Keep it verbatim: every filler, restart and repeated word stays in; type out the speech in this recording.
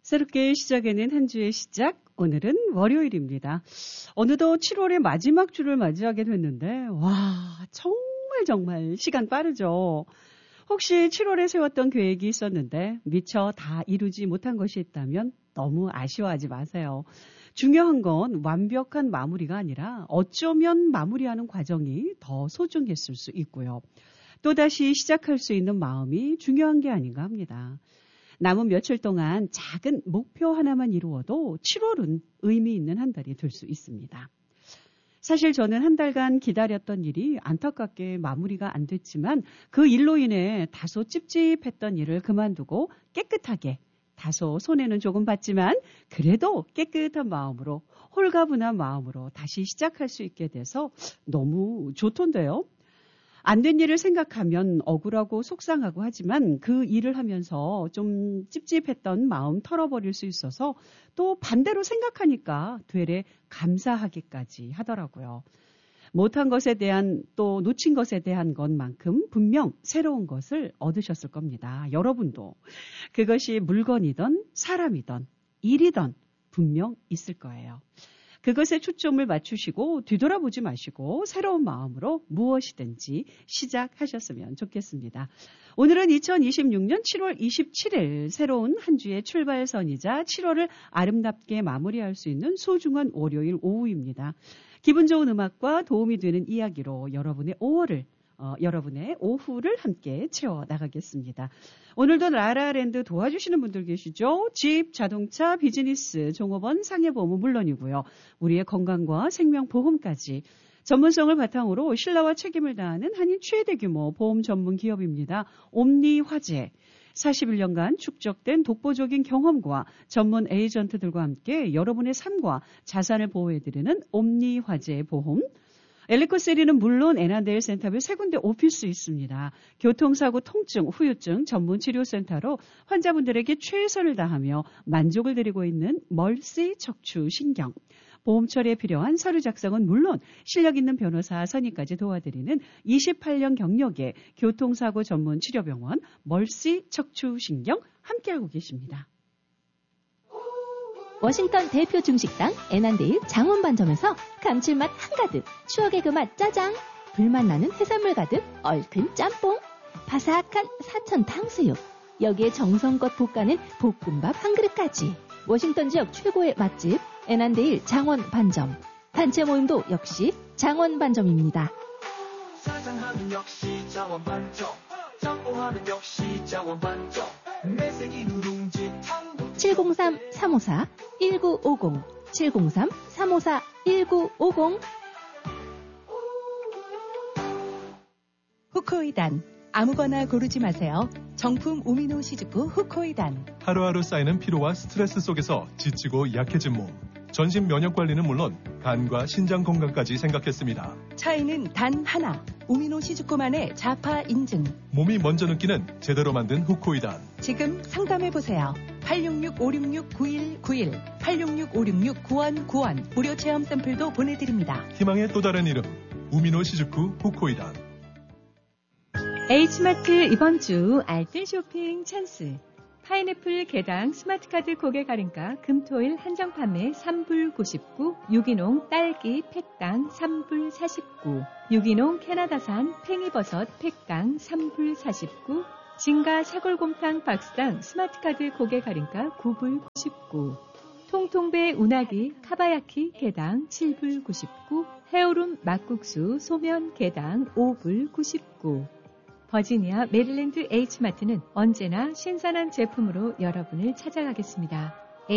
새롭게 시작하는 한 주의 시작, 오늘은 월요일입니다. 어느덧 칠월의 마지막 주를 맞이하게 됐는데 와, 정말 정말 시간 빠르죠. 혹시 칠월에 세웠던 계획이 있었는데 미처 다 이루지 못한 것이 있다면 너무 아쉬워하지 마세요. 중요한 건 완벽한 마무리가 아니라 어쩌면 마무리하는 과정이 더 소중했을 수 있고요. 또다시 시작할 수 있는 마음이 중요한 게 아닌가 합니다. 남은 며칠 동안 작은 목표 하나만 이루어도 칠월은 의미 있는 한 달이 될 수 있습니다. 사실 저는 한 달간 기다렸던 일이 안타깝게 마무리가 안 됐지만 그 일로 인해 다소 찝찝했던 일을 그만두고 깨끗하게, 다소 손해는 조금 봤지만 그래도 깨끗한 마음으로, 홀가분한 마음으로 다시 시작할 수 있게 돼서 너무 좋던데요. 안 된 일을 생각하면 억울하고 속상하고 하지만 그 일을 하면서 좀 찝찝했던 마음 털어버릴 수 있어서 또 반대로 생각하니까 되레 감사하기까지 하더라고요. 못한 것에 대한 또 놓친 것에 대한 것만큼 분명 새로운 것을 얻으셨을 겁니다. 여러분도 그것이 물건이든 사람이든 일이든 분명 있을 거예요. 그것에 초점을 맞추시고 뒤돌아보지 마시고 새로운 마음으로 무엇이든지 시작하셨으면 좋겠습니다. 오늘은 이천이십육 년 칠월 이십칠일 새로운 한 주의 출발선이자 칠월을 아름답게 마무리할 수 있는 소중한 월요일 오후입니다. 기분 좋은 음악과 도움이 되는 이야기로 여러분의 오월을 어, 여러분의 오후를 함께 채워나가겠습니다. 오늘도 라라랜드 도와주시는 분들 계시죠? 집, 자동차, 비즈니스, 종업원, 상해보험은 물론이고요. 우리의 건강과 생명보험까지 전문성을 바탕으로 신뢰와 책임을 다하는 한인 최대 규모 보험 전문 기업입니다. 옴니화재. 사십일 년간 축적된 독보적인 경험과 전문 에이전트들과 함께 여러분의 삶과 자산을 보호해드리는 옴니화재 보험. 엘리코세리는 물론 애난데일 센터별 세 군데 오피스 있습니다. 교통사고, 통증, 후유증 전문 치료센터로 환자분들에게 최선을 다하며 만족을 드리고 있는 멀시 척추신경. 보험 처리에 필요한 서류 작성은 물론 실력 있는 변호사 선임까지 도와드리는 이십팔 년 경력의 교통사고 전문 치료병원 멀시 척추신경 함께하고 계십니다. 워싱턴 대표 중식당 애난데일 장원반점에서 감칠맛 한가득, 추억의 그 맛 짜장, 불맛 나는 해산물 가득, 얼큰 짬뽕, 바삭한 사천 탕수육, 여기에 정성껏 볶아낸 볶음밥 한 그릇까지. 워싱턴 지역 최고의 맛집 애난데일 장원반점. 단체 모임도 역시 장원반점입니다. 사장하면 역시 장원반점, 짬뽕하면 역시 장원반점, 매생이 누룽지 탕도 칠공삼 삼오사 일구오공 칠공삼 삼오사 일구오공. 후코이단 아무거나 고르지 마세요. 정품 우미노 시즈쿠 후코이단. 하루하루 쌓이는 피로와 스트레스 속에서 지치고 약해진 몸. 전신 면역 관리는 물론 간과 신장 건강까지 생각했습니다. 차이는 단 하나. 우미노 시즈코만의 자파 인증. 몸이 먼저 느끼는 제대로 만든 후코이단. 지금 상담해보세요. 팔육육 오육육 구일구일 팔육육 오육육 구일구일 무료 체험 샘플도 보내드립니다. 희망의 또 다른 이름 우미노 시즈쿠 후코이단. H마트 이번 주 알뜰 쇼핑 찬스. 파인애플 개당 스마트카드 고객 할인가 금토일 한정 판매 삼 불 구십구, 유기농 딸기 팩당 삼 불 사십구, 유기농 캐나다산 팽이버섯 팩당 삼 불 사십구, 진가 사골곰탕 박스당 스마트카드 고객 할인가 구 불 구십구, 통통배 운하기 카바야키 개당 칠 불 구십구, 해오름 막국수 소면 개당 오 불 구십구. 버지니아 메릴랜드 H마트는 언제나 신선한 제품으로 여러분을 찾아가겠습니다.